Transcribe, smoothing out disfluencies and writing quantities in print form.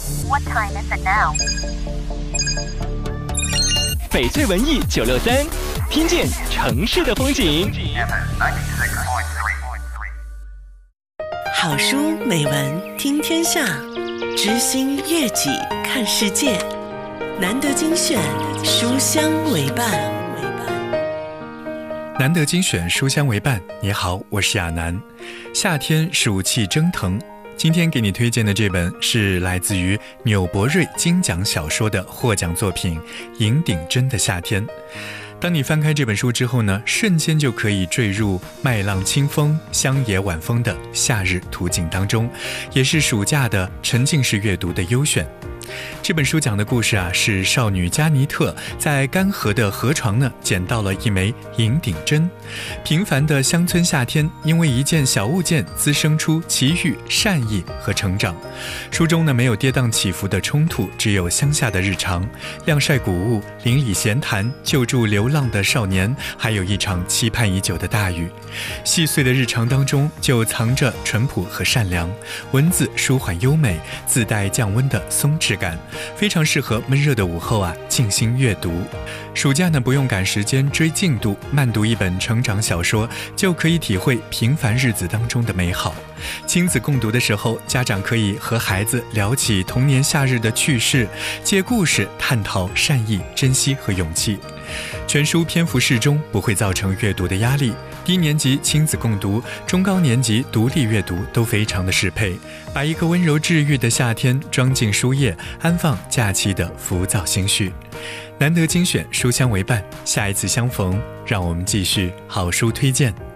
What time is it now? 翡翠文艺963，听见城市的风景。 好书美文听天下，知心悦己看世界。难得精选，书香为伴。 难得精选，书香为伴。你好，我是亚楠。夏天暑气蒸腾，今天给你推荐的这本是来自于纽伯瑞金奖小说的获奖作品《尹鼎真的夏天》。当你翻开这本书之后呢，瞬间就可以坠入麦浪清风、乡野晚风的夏日图景当中，也是暑假的沉浸式阅读的优选。这本书讲的故事啊，是少女加尼特在干涸的河床呢捡到了一枚银顶针。平凡的乡村夏天，因为一件小物件滋生出奇遇、善意和成长。书中呢没有跌宕起伏的冲突，只有乡下的日常，晾晒谷物、邻里闲谈、救助流浪的少年，还有一场期盼已久的大雨。细碎的日常当中就藏着淳朴和善良，文字舒缓优美，自带降温的松弛感，非常适合闷热的午后啊静心阅读。暑假呢不用赶时间追进度，慢读一本成长小说就可以体会平凡日子当中的美好。亲子共读的时候，家长可以和孩子聊起童年夏日的趣事，借故事探讨善意、珍惜和勇气。全书篇幅适中，不会造成阅读的压力。低年级亲子共读，中高年级独立阅读都非常的适配，把一个温柔治愈的夏天装进书页，安放假期的浮躁心绪。难得精选，书香为伴，下一次相逢，让我们继续好书推荐。